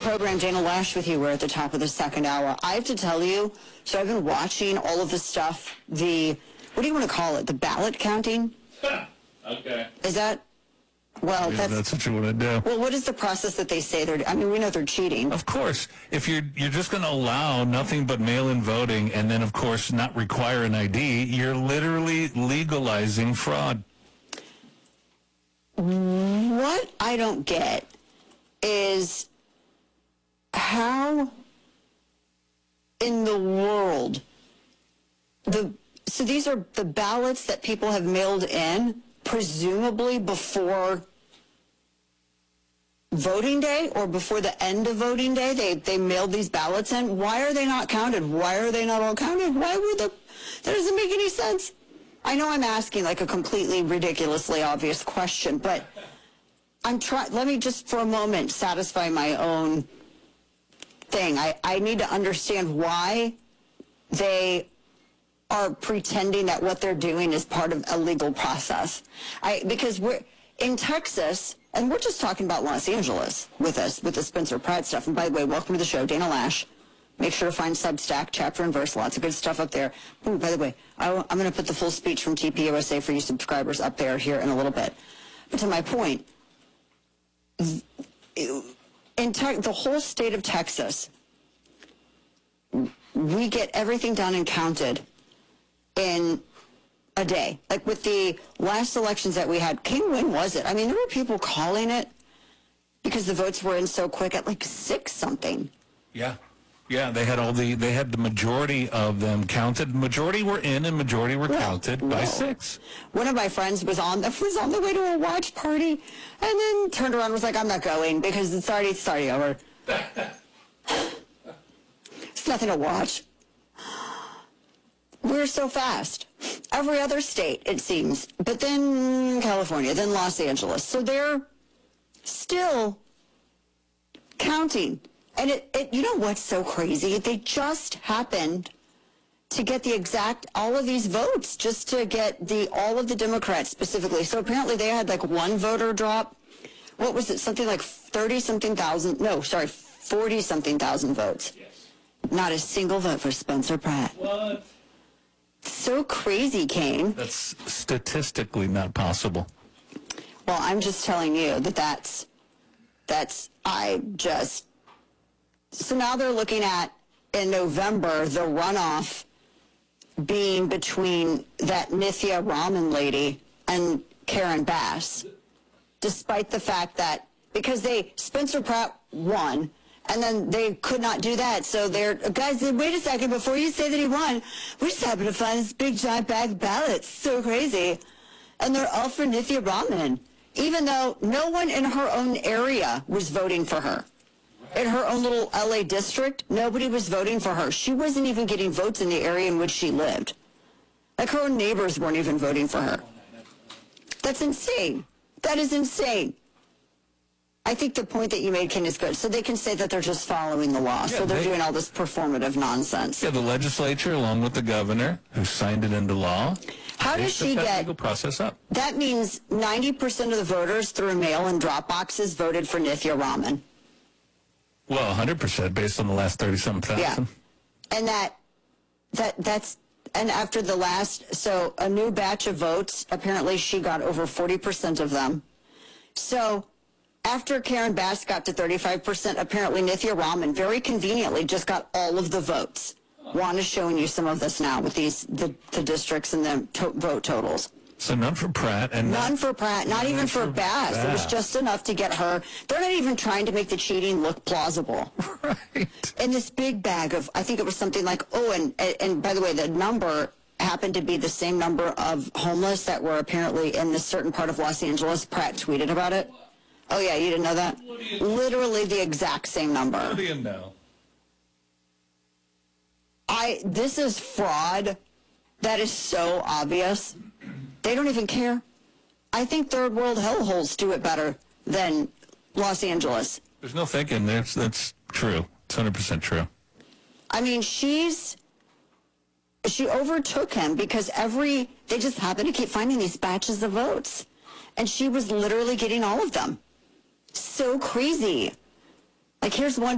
program, Dana Lash with you. We're at the top of the second hour. I have to tell you, so I've been watching all of this stuff, what do you want to call it, the ballot counting? Okay. Is that, well, Yeah, that's what you want to do. well, what is the process that they say they're, I mean, we know they're cheating. Of course, if you're just going to allow nothing but mail-in voting and then, of course, not require an ID, you're literally legalizing fraud. What I don't get is how in the world so these are the ballots that people have mailed in, presumably before voting day or before the end of voting day. They mailed these ballots in. Why are they not counted? Why are they not all counted? That doesn't make any sense. I know I'm asking like a completely ridiculously obvious question, but let me just for a moment satisfy my own thing. I need to understand why they are pretending that what they're doing is part of a legal process. Because we're in Texas, and we're just talking about Los Angeles with the Spencer Pratt stuff. And by the way, welcome to the show, Dana Lash. Make sure to find Substack, chapter and verse, lots of good stuff up there. Ooh, by the way, I'm going to put the full speech from TPUSA for you subscribers up there here in a little bit. But to my point, the whole state of Texas, we get everything done and counted in a day. Like with the last elections that we had, when was it? I mean, there were people calling it because the votes were in so quick at like 6 something. Yeah. Yeah, they had the majority of them counted. Majority were in and majority were counted by 6. One of my friends was on the way to a watch party and then turned around and was like, I'm not going because it's already over. It's nothing to watch. We're so fast. Every other state, it seems. But then California, then Los Angeles. So they're still counting. And you know what's so crazy? They just happened to get all of these votes, just to get all of the Democrats specifically. So apparently they had like one voter drop. What was it? Something like 40-something thousand votes. Yes. Not a single vote for Spencer Pratt. What? So crazy, Kane. That's statistically not possible. Well, I'm just telling you so now they're looking at, in November, the runoff being between that Nithya Raman lady and Karen Bass, despite the fact that, because Spencer Pratt won, and then they could not do that. So guys, wait a second, before you say that he won, we just happened to find this big giant bag of ballots. So crazy. And they're all for Nithya Raman, even though no one in her own area was voting for her. In her own little LA district, nobody was voting for her. She wasn't even getting votes in the area in which she lived. Like her own neighbors weren't even voting for her. That's insane. That is insane. I think the point that you made, Ken, is good. So they can say that they're just following the law. So they're doing all this performative nonsense. Yeah, the legislature, along with the governor, who signed it into law. How does she get legal process up? That means 90% of the voters through mail and drop boxes voted for Nithya Raman. Well, 100% based on the last 30-something thousand. Yeah. And and after the so a new batch of votes, apparently she got over 40% of them. So after Karen Bass got to 35%, apparently Nithya Raman very conveniently just got all of the votes. Juan is showing you some of this now with the districts and the vote totals. So none for Pratt. And none for Pratt, not even for Bass. It was just enough to get her. They're not even trying to make the cheating look plausible. Right. In this big bag of, I think it was something like, and by the way, the number happened to be the same number of homeless that were apparently in this certain part of Los Angeles. Pratt tweeted about it. Oh, yeah, you didn't know that? Literally the exact same number. What do you know? This is fraud. That is so obvious. They don't even care. I think third world hellholes do it better than Los Angeles. There's no thinking. That's true. It's 100% true. I mean, she overtook him because they just happened to keep finding these batches of votes. And she was literally getting all of them. So crazy. Like, here's one